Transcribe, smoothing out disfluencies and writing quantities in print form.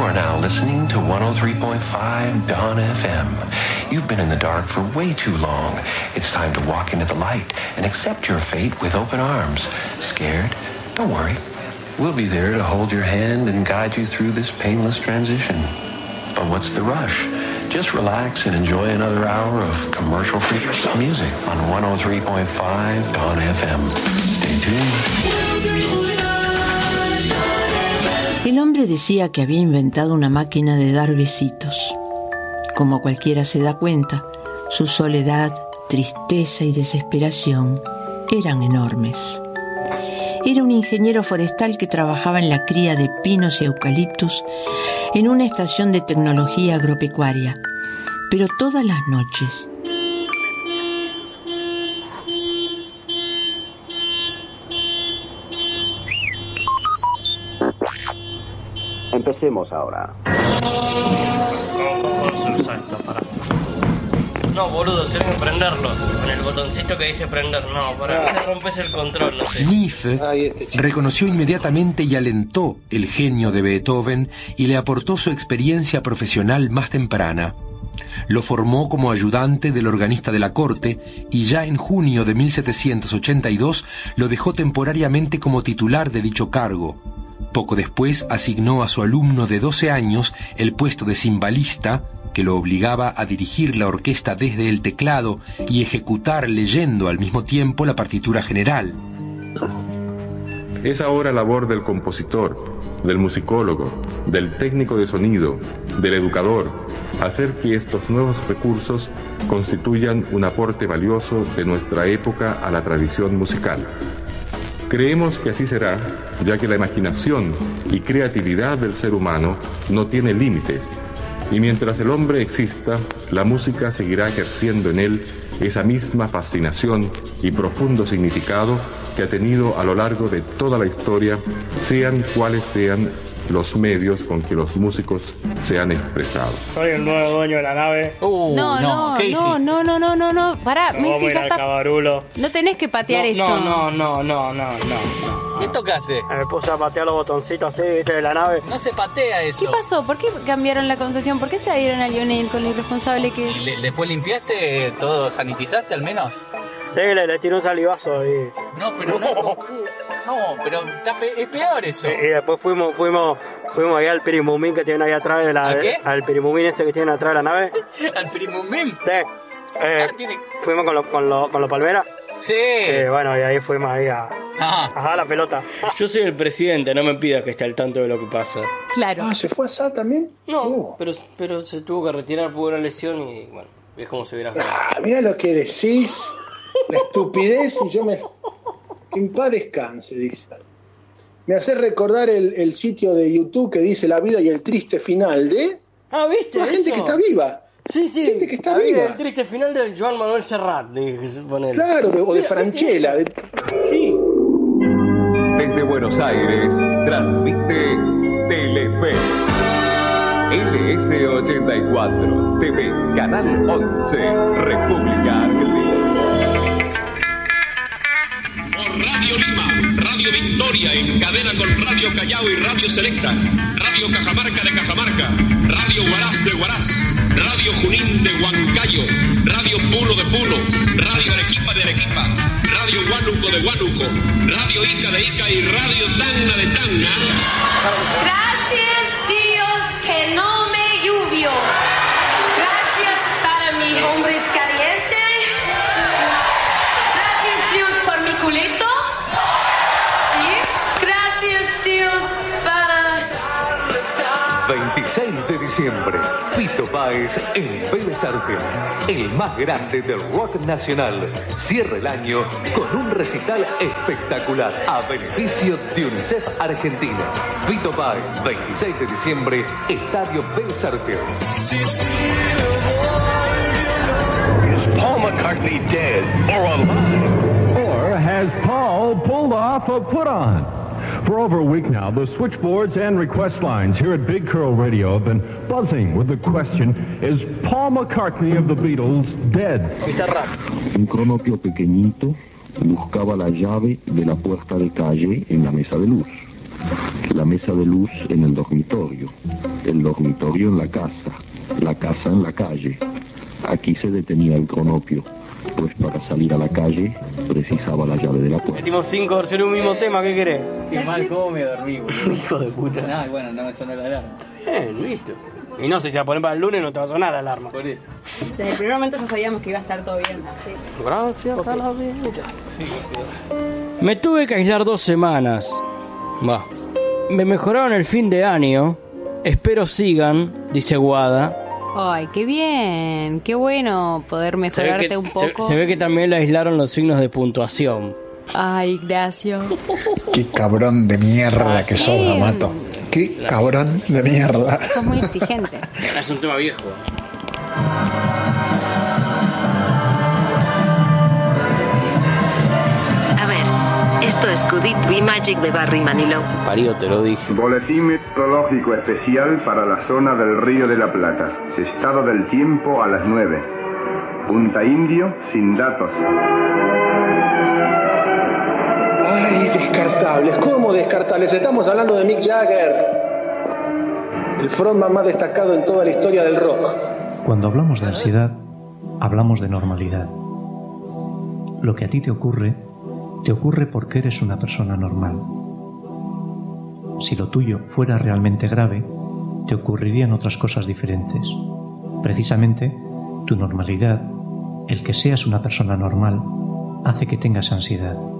are now listening to 103.5 Dawn FM. You've been in the dark for way too long. It's time to walk into the light and accept your fate with open arms. Scared? Don't worry. We'll be there to hold your hand and guide you through this painless transition. But what's the rush? Just relax and enjoy another hour of commercial-free music on 103.5 Dawn FM. Stay tuned. El hombre decía que había inventado una máquina de dar besitos. Como cualquiera se da cuenta, su soledad, tristeza y desesperación eran enormes. Era un ingeniero forestal que trabajaba en la cría de pinos y eucaliptus en una estación de tecnología agropecuaria, pero todas las noches. Empecemos ahora. ¿Cómo se usa esto? Para. No, boludo, tengo que prenderlo. Con el botoncito que dice prender. No, para que te rompes el control, no sé. Nietzsche reconoció inmediatamente y alentó el genio de Beethoven y le aportó su experiencia profesional más temprana. Lo formó como ayudante del organista de la corte y ya en junio de 1782 lo dejó temporariamente como titular de dicho cargo. Poco después asignó a su alumno de 12 años el puesto de cimbalista, que lo obligaba a dirigir la orquesta desde el teclado y ejecutar leyendo al mismo tiempo la partitura general. Es ahora labor del compositor, del musicólogo, del técnico de sonido, del educador, hacer que estos nuevos recursos constituyan un aporte valioso de nuestra época a la tradición musical. Creemos que así será, ya que la imaginación y creatividad del ser humano no tiene límites, y mientras el hombre exista, la música seguirá ejerciendo en él esa misma fascinación y profundo significado que ha tenido a lo largo de toda la historia, sean cuales sean los medios con que los músicos se han expresado. Soy el nuevo dueño de la nave. No, pará, Messi, ya está. Cabarulo. No tenés que patear eso. No. ¿Qué tocaste? Me puse a patear los botoncitos así, viste, de la nave. No se patea eso. ¿Qué pasó? ¿Por qué cambiaron la concesión? ¿Por qué se dieron a Lionel con lo irresponsable que...? ¿Y después limpiaste todo? ¿Sanitizaste al menos? Sí, le tiré un salivazo y... No, pero pero es peor eso. Y después fuimos allá al Pirimumín que tienen ahí atrás de la... ¿A qué? Al Pirimumín ese que tienen atrás de la nave. ¿Al Pirimumín? Sí. Fuimos con los palmeras. Sí. Bueno, y ahí fuimos ahí a la pelota. Yo soy el presidente, no me pidas que esté al tanto de lo que pasa. Claro. ¿Se fue a SA también? No, pero se tuvo que retirar por una lesión y bueno, es como se hubiera... Mira lo que decís, la estupidez y yo me... En paz descanse, dice. Me hace recordar el sitio de YouTube que dice La vida y el triste final de... ¿viste la gente que está viva. Sí. Gente que está viva. El triste final de Joan Manuel Serrat, Claro, o de Franchella. Sí. Desde Buenos Aires, transmite Telefe. LS84, TV, Canal 11, República Argentina. Radio Lima, Radio Victoria, en cadena con Radio Callao y Radio Selecta, Radio Cajamarca de Cajamarca, Radio Huaraz de Huaraz, Radio Junín de Huancayo, Radio Puno de Puno, Radio Arequipa de Arequipa, Radio Huánuco de Huánuco, Radio Ica de Ica y Radio Tacna de Tacna. Gracias Dios que no me llovió. Gracias para mis hombres calientes. Gracias Dios por mi culito. ¿Sí? Gracias Dios para... 26 de diciembre, Fito Páez en Vélez Sarsfield, el más grande del rock nacional. Cierra el año con un recital espectacular a beneficio de UNICEF Argentina. Fito Páez, 26 de diciembre, Estadio Vélez Sarsfield. Is Paul McCartney dead or alive? Or has Paul pulled off a put-on? For over a week now, the switchboards and request lines here at Big Curl Radio have been buzzing with the question, is Paul McCartney of the Beatles dead? Un cronopio pequeñito buscaba la llave de la puerta de calle en la mesa de luz. la mesa de luz en el dormitorio en la casa en la calle. Aquí se detenía el cronopio, pues para salir a la calle precisaba la llave de la puerta. Metimos 5 versiones de un mismo tema, ¿qué querés? Qué mal, cómo me dormí, boludo. Hijo de puta. Ah, bueno, no me sonó la alarma. Bien, listo. Y no, si te va a poner para el lunes no te va a sonar la alarma. Por eso. Desde el primer momento ya sabíamos que iba a estar todo bien. Sí. Gracias a la vida. Me tuve que aislar 2 semanas. Va. Me mejoraron el fin de año. Espero sigan, dice Guada. Ay, qué bien, qué bueno poder mejorarte un poco. Se ve que también le aislaron los signos de puntuación. Ay, gracias. Qué cabrón de mierda que sos, D'Amato. Qué cabrón de mierda. Sos muy exigente. Es un tema viejo. A ver, esto es Could It Be Magic de Barry Manilow. Parió, te lo dije. Boletín meteorológico especial para la zona del Río de la Plata. Estado del tiempo a las 9. Punta Indio sin datos. Ay, descartables. ¿Cómo descartables? Estamos hablando de Mick Jagger, el frontman más destacado en toda la historia del rock. Cuando hablamos de ansiedad, hablamos de normalidad. Lo que a ti te ocurre porque eres una persona normal. Si lo tuyo fuera realmente grave, te ocurrirían otras cosas diferentes. Precisamente, tu normalidad, el que seas una persona normal, hace que tengas ansiedad.